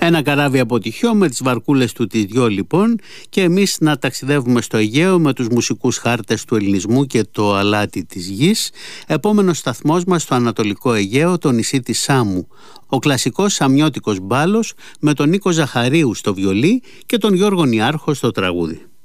Ένα καράβι από τυχιό με τις βαρκούλες του τις δυο λοιπόν, και εμείς να ταξιδεύουμε στο Αιγαίο με τους μουσικούς χάρτες του ελληνισμού και το αλάτι της γης. Επόμενος σταθμός μας στο Ανατολικό Αιγαίο, το νησί της Σάμου. Ο κλασικός σαμιώτικος μπάλος με τον Νίκο Ζαχαρίου στο βιολί και τον Γιώργο Νιάρχο στο τραγούδι.